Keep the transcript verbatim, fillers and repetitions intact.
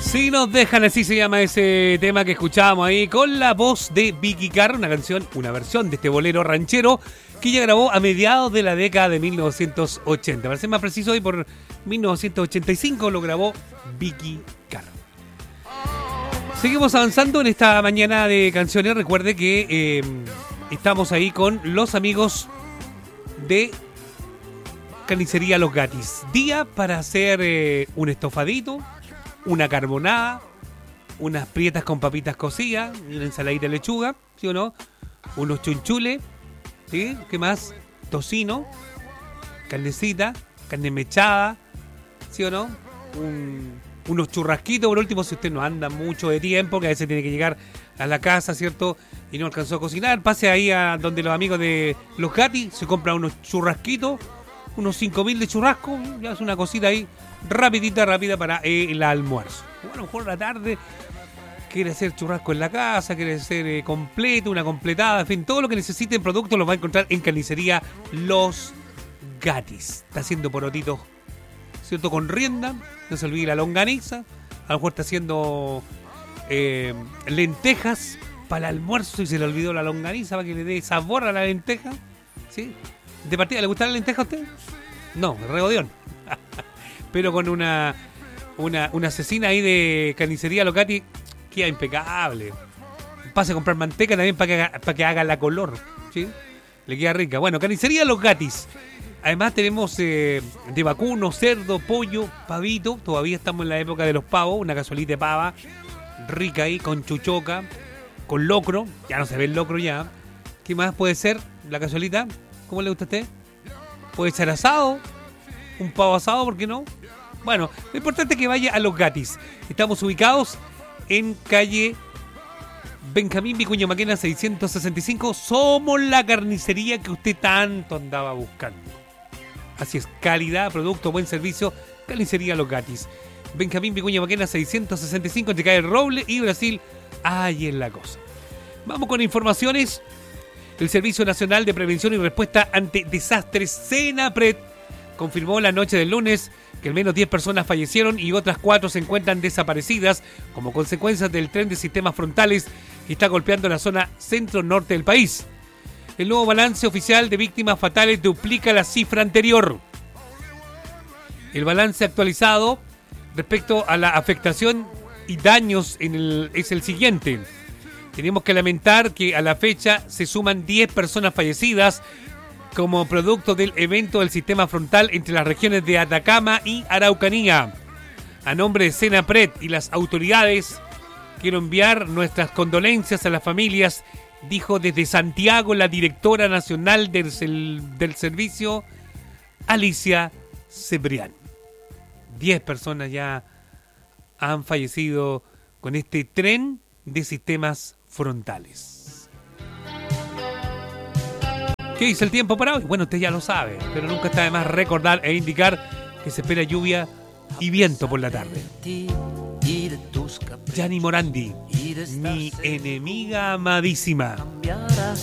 Si nos dejan, así se llama ese tema que escuchábamos ahí, con la voz de Vicky Carr, una canción, una versión de este bolero ranchero que ella grabó a mediados de la década de mil novecientos ochenta. Para ser más preciso, hoy por mil novecientos ochenta y cinco lo grabó Vicky Carr. Seguimos avanzando en esta mañana de canciones. Recuerde que eh, estamos ahí con los amigos de Carnicería Los Gatis. Día para hacer eh, un estofadito, una carbonada, unas prietas con papitas cocidas, una ensaladita de lechuga, ¿sí o no? Unos chunchules, ¿sí? ¿Qué más? Tocino, carnecita, carne mechada, ¿sí o no? Un, unos churrasquitos, por último, si usted no anda mucho de tiempo, que a veces tiene que llegar a la casa, ¿cierto? Y no alcanzó a cocinar, pase ahí a donde los amigos de Los Gatis, se compra unos churrasquitos, unos cinco mil de churrasco, ya es una cosita ahí rapidita, rápida para eh, el almuerzo. Bueno, a lo mejor la tarde quiere hacer churrasco en la casa, quiere hacer eh, completo, una completada, en fin, todo lo que necesite en productos lo va a encontrar en Carnicería Los Gatis. Está haciendo porotitos, ¿cierto? Con rienda, no se olvide la longaniza, a lo mejor está haciendo eh, lentejas para el almuerzo y se le olvidó la longaniza para que le dé sabor a la lenteja, ¿sí? ¿De partida le gusta la lenteja a usted? No, regodión. Pero con una una, una cecina ahí de Carnicería Los Gatis queda impecable. Pase a comprar manteca también para que haga, para que haga la color, ¿sí? Le queda rica. Bueno, Carnicería Los Gatis. Además tenemos eh, de vacuno, cerdo, pollo, pavito. Todavía estamos en la época de los pavos. Una cazuelita de pava rica ahí con chuchoca, con locro. Ya no se ve el locro ya. ¿Qué más puede ser la cazuelita? ¿Cómo le gusta a usted? Puede ser asado, un pavo asado, ¿por qué no? Bueno, lo importante es que vaya a Los Gatis. Estamos ubicados en calle Benjamín Vicuña Maquena seiscientos sesenta y cinco. Somos la carnicería que usted tanto andaba buscando. Así es, calidad, producto, buen servicio. Carnicería Los Gatis. Benjamín Vicuña Maquena seiscientos sesenta y cinco, entre calle Roble y Brasil. Ahí es la cosa. Vamos con informaciones. El Servicio Nacional de Prevención y Respuesta ante Desastres, SENAPRED, confirmó la noche del lunes que al menos diez personas fallecieron y otras cuatro se encuentran desaparecidas como consecuencia del tren de sistemas frontales que está golpeando la zona centro-norte del país. El nuevo balance oficial de víctimas fatales duplica la cifra anterior. El balance actualizado respecto a la afectación y daños en el, es el siguiente. Tenemos que lamentar que a la fecha se suman diez personas fallecidas como producto del evento del sistema frontal entre las regiones de Atacama y Araucanía. A nombre de SENAPRED y las autoridades, quiero enviar nuestras condolencias a las familias, dijo desde Santiago la directora nacional del, del servicio, Alicia Cebrián. Diez personas ya han fallecido con este tren de sistemas frontales. ¿Qué dice el tiempo para hoy? Bueno, usted ya lo sabe, pero nunca está de más recordar e indicar que se espera lluvia y viento por la tarde. Gianni Morandi, mi enemiga amadísima.